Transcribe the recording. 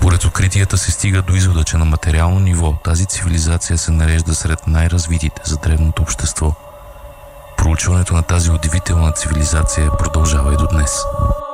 Според откритията се стига до извода, че на материално ниво тази цивилизация се нарежда сред най-развитите за древното общество. Проучването на тази удивителна цивилизация продължава и до днес.